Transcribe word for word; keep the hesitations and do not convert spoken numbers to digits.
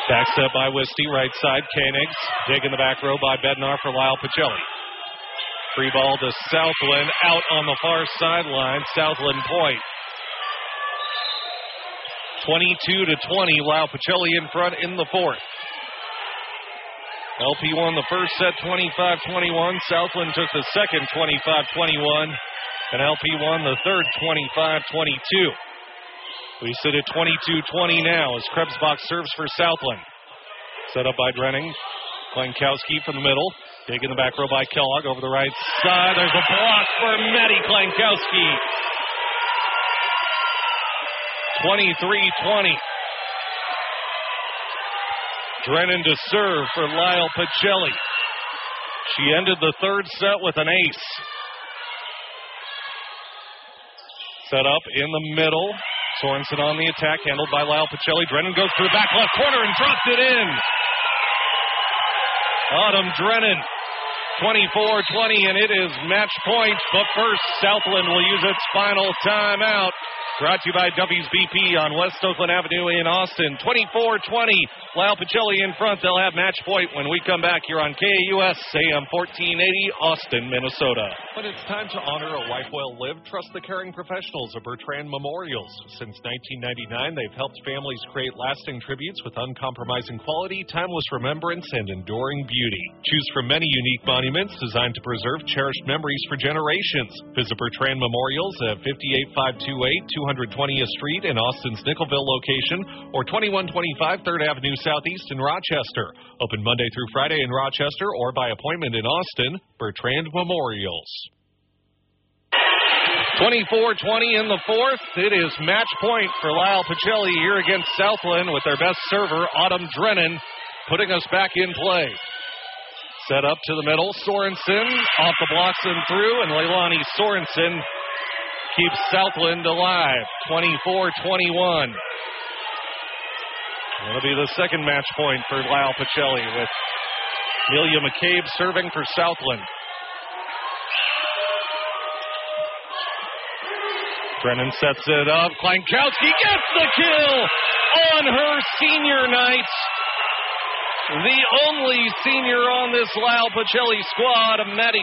Back set by Wisty, right side, Koenigs. Dig in the back row by Bednar for Lyle Pacelli. Free ball to Southland, out on the far sideline, Southland point. twenty-two to twenty, Lyle Pacelli in front in the fourth. L P won the first set twenty-five twenty-one. Southland took the second twenty-five twenty-one. And L P won the third twenty-five twenty-two. We sit at twenty-two twenty now as Krebsbach serves for Southland. Set up by Drenning. Klankowski from the middle. Dig in the back row by Kellogg over the right side. There's a block for Maddie Klankowski. twenty-three twenty. Drennan to serve for Lyle Pacelli. She ended the third set with an ace. Set up in the middle. Sorensen on the attack, handled by Lyle Pacelli. Drennan goes to the back left corner and drops it in. Autumn Drennan, twenty-four twenty, and it is match point. But first, Southland will use its final timeout. Brought to you by W's B P on West Oakland Avenue in Austin. twenty-four twenty, Lyle Pacelli in front. They'll have match point when we come back here on K A U S A M fourteen eighty, Austin, Minnesota. When it's time to honor a life well lived, trust the caring professionals of Bertrand Memorials. Since nineteen ninety-nine, they've helped families create lasting tributes with uncompromising quality, timeless remembrance, and enduring beauty. Choose from many unique monuments designed to preserve cherished memories for generations. Visit Bertrand Memorials at fifty-eight five two eight, two hundred twentieth Street in Austin's Nickelville location, or twenty-one twenty-five third Avenue Southeast in Rochester. Open Monday through Friday in Rochester or by appointment in Austin. Bertrand Memorials. twenty-four twenty in the fourth. It is match point for Lyle Pacelli here against Southland with their best server, Autumn Drennan, putting us back in play. Set up to the middle. Sorensen off the blocks and through, and Leilani Sorensen keeps Southland alive. twenty-four twenty-one. That'll be the second match point for Lyle Pacelli with Amelia McCabe serving for Southland. Drennan sets it up. Klankowski gets the kill on her senior night. The only senior on this Lyle Pacelli squad, Maddie